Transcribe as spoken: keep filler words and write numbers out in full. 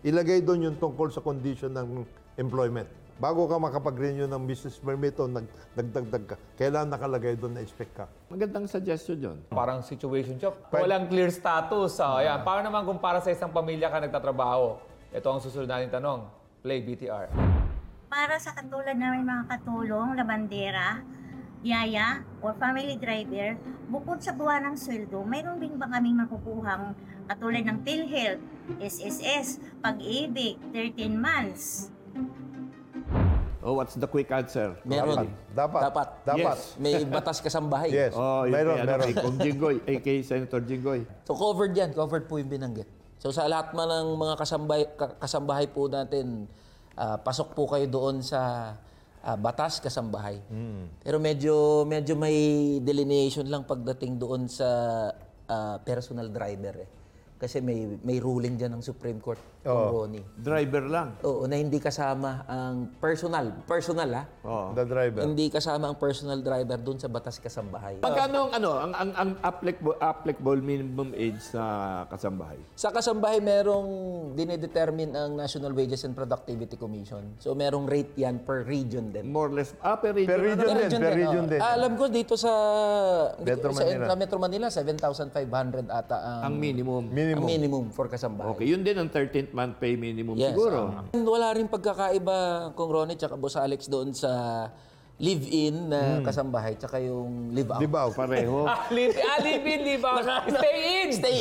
ilagay doon yung tungkol sa condition ng employment. Bago ka makapag-renew ng business permit o nag- nagdagdag ka, kailangan nakalagay doon na expect ka. Magandang suggestion yun. Parang situation siya. Walang clear status. Ah, ayan. Paano naman kung para sa isang pamilya ka nagtatrabaho? Ito ang susunod natin tanong. Play B T R. Para sa katulad namin mga katulong, labandera, yaya, or family driver, bukod sa buwan ng sweldo, mayroon din ba kaming makukuhang katulad ng PhilHealth, S S S, Pag-ibig, thirteen months? Oh, what's the quick answer? Meron. Dapat. Dapat. Dapat. Yes. May batas kasambahay. Yes. Oh, yun meron, kay, ano, meron. kay Kong Jinggoy, eh, kay Senator Jinggoy. So covered yan. Covered po yung binanggit. So sa lahat man ng mga kasambahay, ka- kasambahay po natin, ah, pasok po kayo doon sa ah, batas kasambahay. Pero medyo medyo may delineation lang pagdating doon sa ah, personal driver eh. Kasi may may ruling diyan ng Supreme Court, Kong Ronnie. Driver lang. Oo, na hindi kasama ang personal, personal ah. Oh. The driver. Hindi kasama ang personal driver doon sa batas kasambahay. Magkano ang ano, ang ang, ang applicable, applicable minimum age sa kasambahay? Sa kasambahay, merong dinedetermine ang National Wages and Productivity Commission. So, merong rate yan per region din. More or less, ah, per region. Per region ano? din, per region oh. din. Ah, alam ko dito sa Metro sa Manila. Intra- Metro Manila, seven thousand five hundred ata ang, Ang minimum. ang minimum for kasambahay. Okay, yun din ang thirteenth month pay minimum Yes. siguro. ah. Wala rin pagkakaiba, Kong Ronnie tsaka Boss Alex, doon sa live-in na kasambahay tsaka yung live-out. Di ba? Pareho. Ah, live, ah, live in, live out. Stay in! Stay